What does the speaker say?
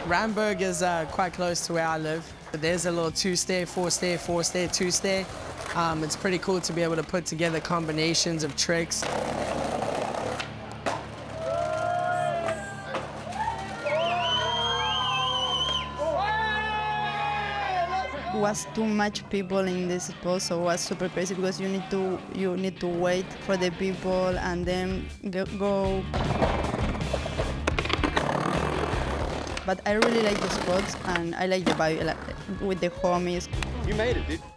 Ramberg is quite close to where I live. There's a little two-stair, four-stair, four-stair, two-stair. It's pretty cool to be able to put together combinations of tricks. Was too much people in this spot, so it was super crazy because you need to wait for the people and then go. But I really like the spots and I like the vibe with the homies. You made it, dude.